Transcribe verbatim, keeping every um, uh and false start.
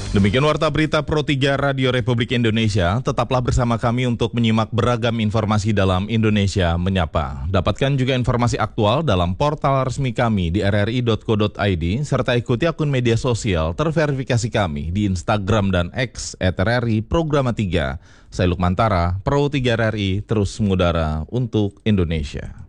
Demikian Warta Berita Pro tiga Radio Republik Indonesia. Tetaplah bersama kami untuk menyimak beragam informasi dalam Indonesia Menyapa. Dapatkan juga informasi aktual dalam portal resmi kami di r r i dot co dot i d serta ikuti akun media sosial terverifikasi kami di Instagram dan X et r r i Programa tiga. Saya Lukman Tara, Pro tiga R R I, terus mengudara untuk Indonesia.